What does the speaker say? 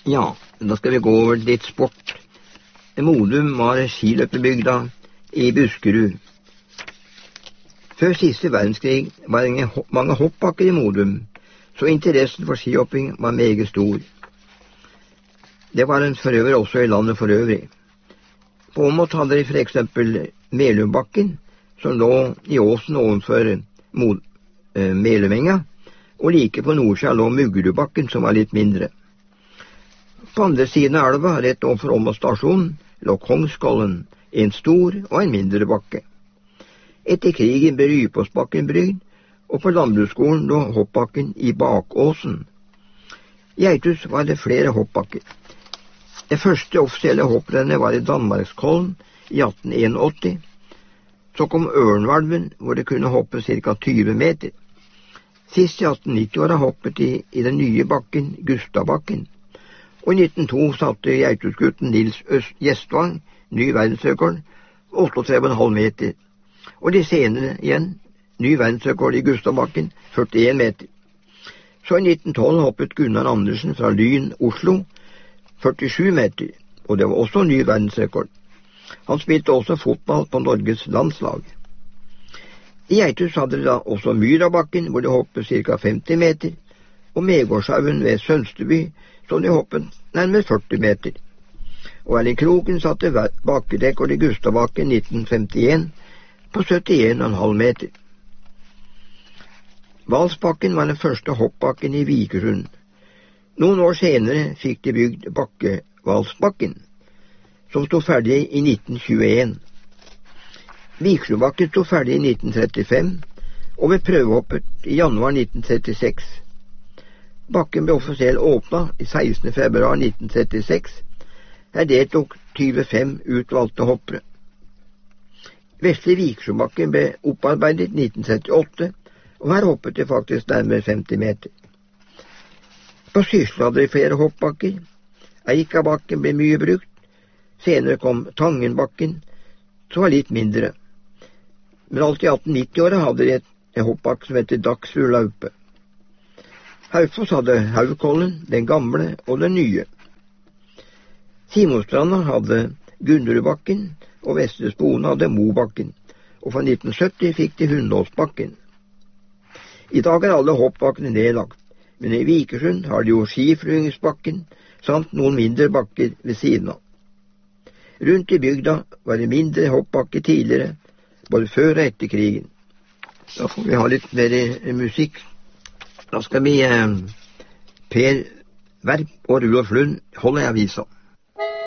Ja, da skal vi gå over litt sport. Modum var skiløpebygda i Buskerud. Før siste verdenskrig var det mange hoppbakker i Modum, så interessen for skihopping var meget stor. Det var den for øvrig også i landet for øvrig. På Åmot hadde de for eksempel Melumbakken, som lå i åsen ovenfor Melumenga, og like på nordsida lå Muggerudbakken, som var litt mindre. På andre siden av elva, rett overfor Åmot stasjon, lå Kongskollen, en stor og en mindre bakke. Etter krigen ble Rypåsbakken brygd, og på landbruksskolen lå hoppbakken i Bakåsen. I Eitus var det flere hoppbakker. Det første offisielle hopprennet var i Danmarkskollen i 1881. Så kom Ørnvalven, hvor det kunne hoppe ca. 20 meter. Sist i 1890-åra hoppet de i den nye bakken, Gustavbakken. Og i 1902 satte Eitusgutten Nils Gjestvang ny verdensrekord, 38,5 meter. Og de senere igjen, ny verdensrekord i Gustavbakken, 41 meter. Så i 1912 hoppet Gunnar Andersen fra Lyn, Oslo, 47 meter, og det var også ny verdensrekord. Han spilte også fotball på Norges landslag. I Eitus hadde de da også Myrabakken, hvor de hoppet ca. 50 meter, og Megårdshaugen ved Sønsteby, så de hoppet nærmere 40 meter. Og Erling Kroken satte bakkerekord i Gustavbakken 1951 på 71,5 meter. Valsbakken var den første hoppbakken i Vikersund. Noen år senere fikk de bygd Valsbakken, som stod ferdig i 1921. Vikersundbakken stod ferdig i 1935, og ble prøvehoppet i januar 1936. Bakken ble offisielt åpnet i 16. februar 1936. Her deltok 25 utvalgte hoppere. Vesle Vikersundbakken ble opparbeidet i 1938, og her hoppet det faktisk nærmere 50 meter. På Sysla hadde de flere hoppbakker. Eikabakken ble mye brukt. Senere kom Tangenbakken, som var litt mindre. Men alt i 1890-åra hadde de en hoppbakke som heter Dagsrudlaupe. Haufoss hadde Haukollen, den gamle og den nye. Simonstranda hadde Gunderudbakken, og Vestre Spone hadde Mobakken, og fra 1970 fikk de Hundåsbakken. I dag er alle hoppbakkene nedlagt, men i Vikersund har de jo Skiflygingsbakken, samt noen mindre bakker ved siden av. Rundt i bygda var det mindre hoppbakker tidligere, både før og etter krigen. Da får vi ha litt mer musikk. Da skal vi Per Verp og Rudolf Lund holde i avisa.